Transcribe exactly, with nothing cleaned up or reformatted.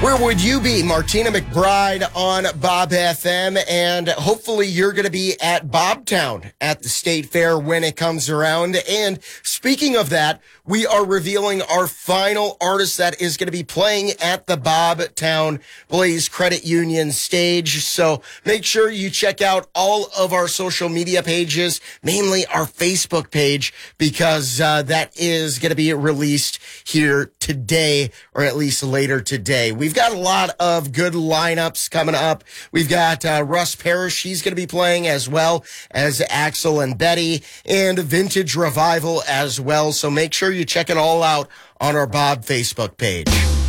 Where would you be? Martina McBride on Bob F M, and hopefully you're going to be at Bobtown at the State Fair when it comes around. And speaking of that, we are revealing our final artist that is going to be playing at the Bobtown Blaze Credit Union stage. So make sure you check out all of our social media pages, mainly our Facebook page, because uh, that is going to be released here today, or at least later today. We've got a lot of good lineups coming up. We've got uh, Russ Parrish. He's going to be playing, as well as Axel and Betty, and Vintage Revival as well. So make sure you check it all out on our Bob Facebook page.